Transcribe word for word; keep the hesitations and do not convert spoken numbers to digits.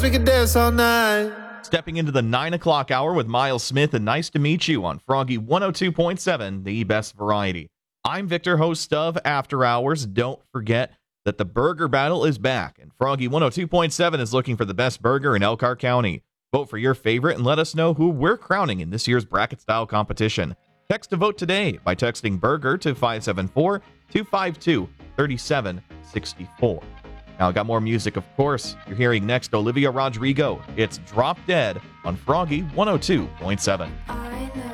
We can dance all night. Stepping into the nine o'clock hour with Miles Smith, and nice to meet you on Froggy one oh two point seven, the best variety. I'm Victor, host of After Hours. Don't forget that the burger battle is back, and Froggy one oh two point seven is looking for the best burger in Elkhart County. Vote for your favorite and let us know who we're crowning in this year's bracket-style competition. Text to vote today by texting BURGER to five seven four, two five two, three seven six four. Now, I got more music, of course. You're hearing next Olivia Rodrigo. It's Drop Dead on Froggy one oh two point seven.